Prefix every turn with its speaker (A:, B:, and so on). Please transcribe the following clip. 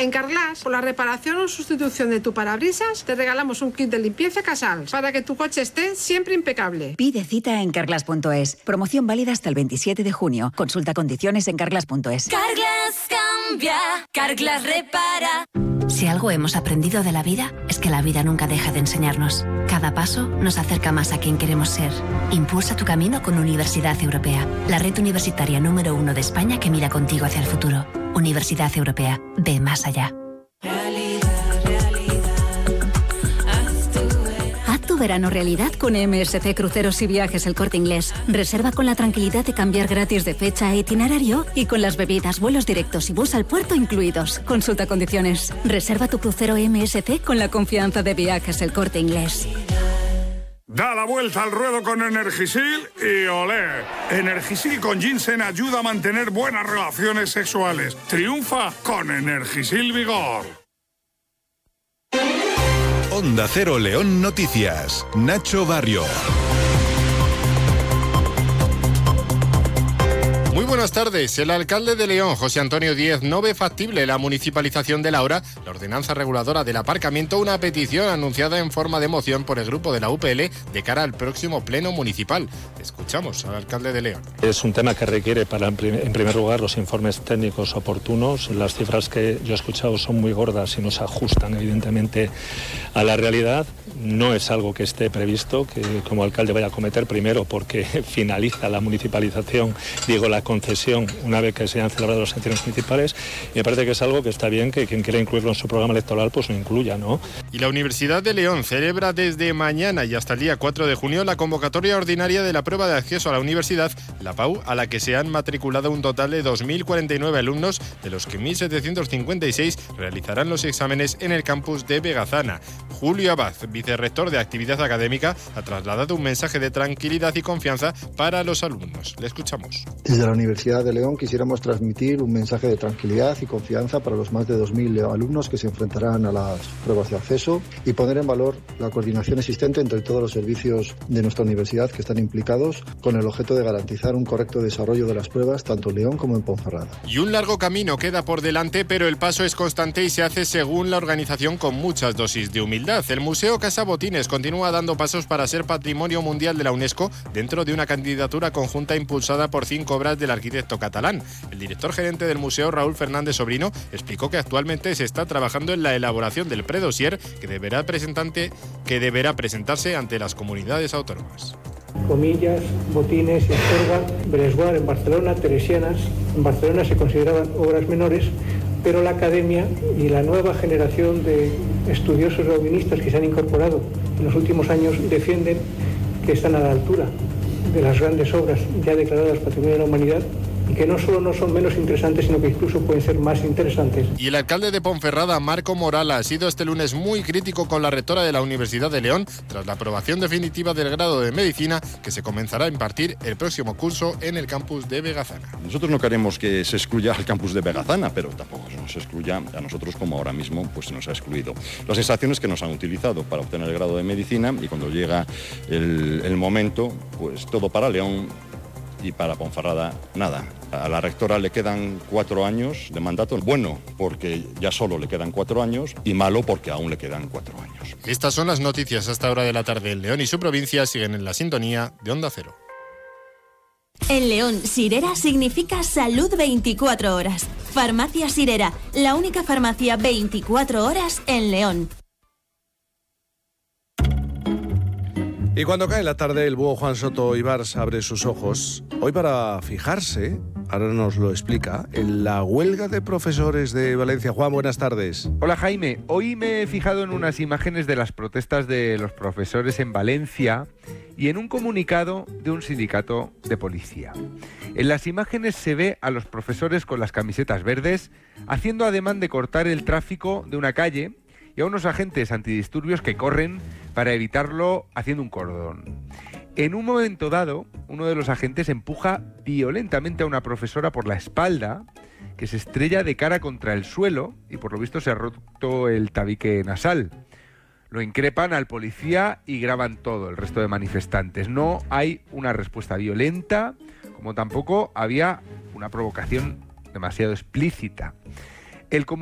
A: En Carglass, por la reparación o sustitución de tu parabrisas, te regalamos un kit de limpieza Casals para que tu coche esté siempre impecable.
B: Pide cita en carglass.es. Promoción válida hasta el 27 de junio. Consulta condiciones en carglass.es.
C: Carglass cambia, Carglass repara. Si algo hemos aprendido de la vida, es que la vida nunca deja de enseñarnos. Cada paso nos acerca más a quien queremos ser. Impulsa tu camino con Universidad Europea, la red universitaria número 1 de España que mira contigo hacia el futuro. Universidad Europea, ve más allá.
D: Haz tu verano realidad con MSC Cruceros y Viajes El Corte Inglés. Reserva con la tranquilidad de cambiar gratis de fecha e itinerario y con las bebidas, vuelos directos y bus al puerto incluidos. Consulta condiciones. Reserva tu crucero MSC con la confianza de Viajes El Corte Inglés.
E: Da la vuelta al ruedo con Energisil y olé. Energisil con ginseng ayuda a mantener buenas relaciones sexuales. Triunfa con Energisil Vigor.
F: Onda Cero León Noticias. Nacho Barrio.
G: Muy buenas tardes. El alcalde de León, José Antonio Díez, no ve factible la municipalización de la ordenanza reguladora del aparcamiento, una petición anunciada en forma de moción por el grupo de la UPL de cara al próximo pleno municipal. Escuchamos al alcalde de León.
H: Es un tema que requiere, en primer lugar, los informes técnicos oportunos. Las cifras que yo he escuchado son muy gordas y no se ajustan, evidentemente, a la realidad. No es algo que esté previsto, que como alcalde vaya a cometer, primero porque finaliza la municipalización, la concesión, una vez que se han celebrado las elecciones municipales, y me parece que es algo que está bien que quien quiera incluirlo en su programa electoral pues lo incluya, ¿no?
G: Y la Universidad de León celebra desde mañana y hasta el día 4 de junio la convocatoria ordinaria de la prueba de acceso a la universidad, la PAU, a la que se han matriculado un total de 2.049 alumnos, de los que 1.756 realizarán los exámenes en el campus de Vegazana. Julio Abad, vicerrector de Actividad Académica, ha trasladado un mensaje de tranquilidad y confianza para los alumnos. Le escuchamos.
I: Desde la Universidad de León quisiéramos transmitir un mensaje de tranquilidad y confianza para los más de 2.000 alumnos que se enfrentarán a las pruebas de acceso y poner en valor la coordinación existente entre todos los servicios de nuestra universidad que están implicados con el objeto de garantizar un correcto desarrollo de las pruebas tanto en León como en Ponferrada.
G: Y un largo camino queda por delante, pero el paso es constante y se hace según la organización con muchas dosis de humildad. El Museo Casa Botines continúa dando pasos para ser Patrimonio Mundial de la UNESCO dentro de una candidatura conjunta impulsada por 5 obras del arquitecto catalán. El director gerente del museo, Raúl Fernández Sobrino, explicó que actualmente se está trabajando en la elaboración del predossier que deberá presentarse ante las comunidades autónomas.
J: Comillas, Botines y Astorga, Bresguard en Barcelona, Teresianas en Barcelona se consideraban obras menores, pero la academia y la nueva generación de estudiosos leonistas que se han incorporado en los últimos años defienden que están a la altura de las grandes obras ya declaradas Patrimonio de la Humanidad y que no solo no son menos interesantes, sino que incluso pueden ser más interesantes.
G: Y el alcalde de Ponferrada, Marco Morala, ha sido este lunes muy crítico con la rectora de la Universidad de León tras la aprobación definitiva del grado de Medicina que se comenzará a impartir el próximo curso en el campus de Vegazana.
K: Nosotros no queremos que se excluya al campus de Vegazana, pero tampoco nos excluya a nosotros como ahora mismo pues se nos ha excluido. Las estaciones que nos han utilizado para obtener el grado de Medicina y cuando llega el momento, pues todo para León y para Ponferrada nada. A la rectora le quedan 4 años de mandato, bueno porque ya solo le quedan 4 años y malo porque aún le quedan 4 años.
G: Estas son las noticias a esta hora de la tarde en León y su provincia. Siguen en la sintonía de Onda Cero.
C: En León, Sirera significa salud 24 horas. Farmacia Sirera, la única farmacia 24 horas en León.
L: Y cuando cae la tarde, el búho Juan Soto Ibars abre sus ojos. Hoy para fijarse, ahora nos lo explica, en la huelga de profesores de Valencia. Juan, buenas tardes.
M: Hola Jaime, hoy me he fijado en unas imágenes de las protestas de los profesores en Valencia y en un comunicado de un sindicato de policía. En las imágenes se ve a los profesores con las camisetas verdes haciendo ademán de cortar el tráfico de una calle y a unos agentes antidisturbios que corren para evitarlo haciendo un cordón. En un momento dado, uno de los agentes empuja violentamente a una profesora por la espalda, que se estrella de cara contra el suelo y por lo visto se ha roto el tabique nasal. Lo increpan al policía y graban todo el resto de manifestantes. No hay una respuesta violenta, como tampoco había una provocación demasiado explícita. El